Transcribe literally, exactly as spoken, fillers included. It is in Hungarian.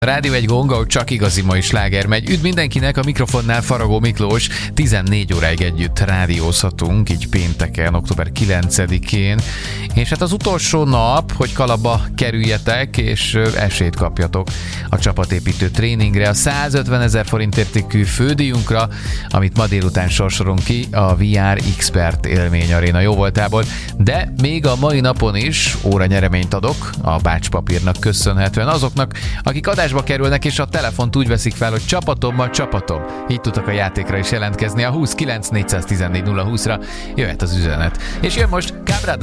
Rádió egy gong, ahol csak igazi mai sláger megy. Üdv mindenkinek, a mikrofonnál Faragó Miklós. tizennégy óráig együtt rádiózhatunk, így pénteken, október kilencedikén. És hát az utolsó nap, hogy kalapba kerüljetek, és esélyt kapjatok a csapatépítő tréningre, a százötvenezer forint értékű fődíjunkra, amit ma délután sorsolunk ki a vé er Expert Élmény Aréna jóvoltából. De még a mai napon is óra nyereményt adok a Bács Papírnak köszönhetően azoknak, akik adásba kerülnek, és a telefont úgy veszik fel, hogy csapatommal csapatom. Így tudtak a játékra is jelentkezni a húsz kilenc négyszáztizennégy nulla húszra. Jöhet az üzenet. És jön most Cabrada